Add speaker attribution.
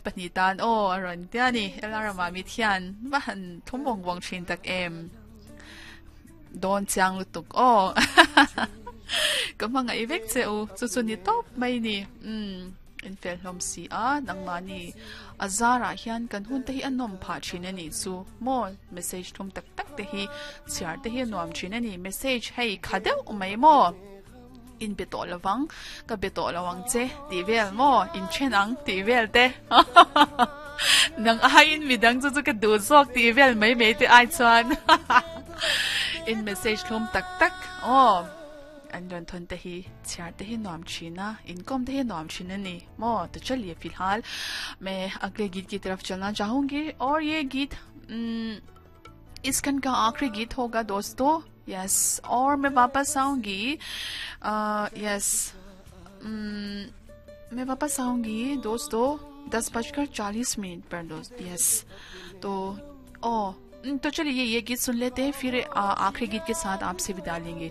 Speaker 1: ปนิตานโออรอนเตียนี่เอลารามามิเทียนบ้านทุ่มวงชินตักโดนจางลุตุกโอก็มังไอเวกเซอสุนี่ตบไม่นี่อินเฟลลมซีดังมานี่อาซาระเฮียนกันหุ่นเตhiอันนมผาชินนี่ซูโมเมสเซจทุ่มตักตักเตhiเสียเตhiนวมชินนี่เมสเซจให้ขัดเดวไม่โมอินเบโตละวังก็เบโตละวังเจตีเวลโมอินเชนังตีเวลเตนังไออินมีดังจุจุกดูซอกตีเวลไม่ตีไอชวนอินเมสเซจทุ่มตักตักอันดันทนเตhiเชียร์เตhiนอมชินะอินคอมเตhiนอมชินะนี่โมतो चलिए फिलहाल मैं अगले गीत की तरफ चलना चाहूंगी और ये गीत इस खंड का आखिरी गीत होगा दोस्तों यस और मैं वापस आऊंगी यस मैं वापस आऊंगी दोस्तों 10:40 पर दोस्त यस तो चलिए ये गीत सुन लेते हैं फिर आखिरी गीत के साथ आपसे विदा लेंगे